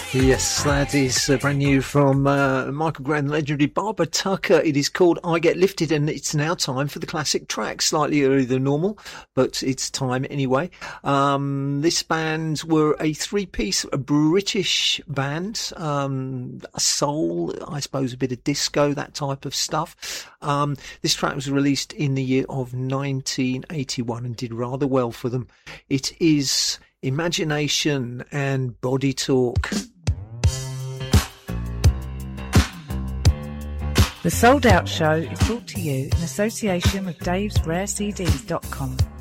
Yes, that is brand new from Michael Graham, the legendary Barbara Tucker. It is called I Get Lifted, and it's now time for the classic track. Slightly earlier than normal, but it's time anyway. This band were a three-piece British band, soul, I suppose a bit of disco, that type of stuff. This track was released in the year of 1981 and did rather well for them. It is Imagination and Body Talk. The Sold Out Show is brought to you in association with DavesRareCDs.com.